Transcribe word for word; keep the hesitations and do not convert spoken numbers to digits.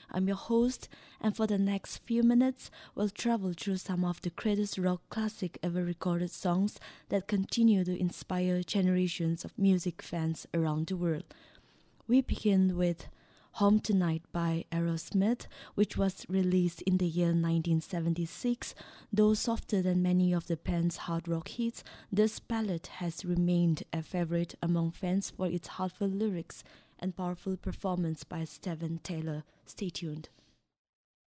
I'm your host, and for the next few minutes, we'll travel through some of the greatest rock classic ever recorded songs that continue to inspire generations of music fans around the world. We begin with Home Tonight by Aerosmith, which was released in the year nineteen seventy-six. Though softer than many of the band's hard rock hits, this ballad has remained a favorite among fans for its heartfelt lyrics and powerful performance by Steven Tyler. Stay tuned.